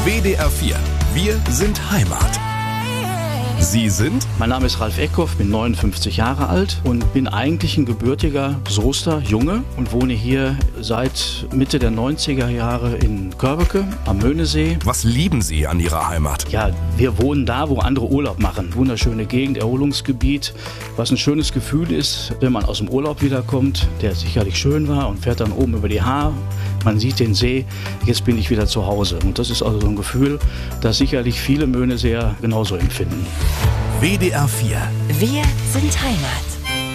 WDR 4. Wir sind Heimat. Sie sind? Mein Name ist Ralf Eckhoff, bin 59 Jahre alt und bin eigentlich ein gebürtiger Soester Junge und wohne hier seit Mitte der 90er Jahre in Körbeke am Möhnesee. Was lieben Sie an Ihrer Heimat? Ja, wir wohnen da, wo andere Urlaub machen. Wunderschöne Gegend, Erholungsgebiet. Was ein schönes Gefühl ist, wenn man aus dem Urlaub wiederkommt, der sicherlich schön war und fährt dann oben über die Haar. Man sieht den See, jetzt bin ich wieder zu Hause. Und das ist also so ein Gefühl, das sicherlich viele Möhneseer genauso empfinden. WDR 4. Wir sind Heimat.